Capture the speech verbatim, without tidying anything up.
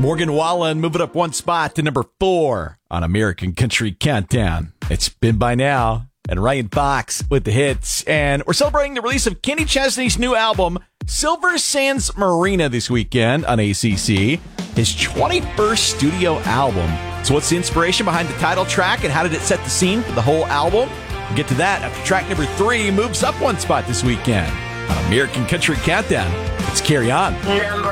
Morgan Wallen moving up one spot to number four on American Country Countdown. It's Been By Now. And Ryan Fox with the hits. And we're celebrating the release of Kenny Chesney's new album, Silver Sands Marina, this weekend on A C C. His twenty-first studio album. So what's the inspiration behind the title track and how did it set the scene for the whole album? We'll get to that after track number three moves up one spot this weekend on American Country Countdown. Let's carry on.